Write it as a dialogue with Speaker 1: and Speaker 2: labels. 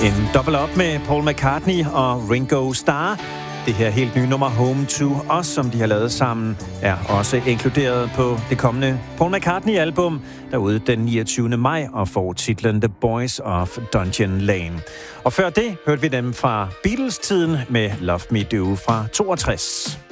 Speaker 1: En double up med Paul McCartney og Ringo Starr. Det her helt nye nummer Home to Us, som de har lavet sammen, er også inkluderet på det kommende Paul McCartney-album, der er ude den 29. maj og får titlen The Boys of Dungeon Lane. Og før det hørte vi dem fra Beatles-tiden med Love Me Do fra 62.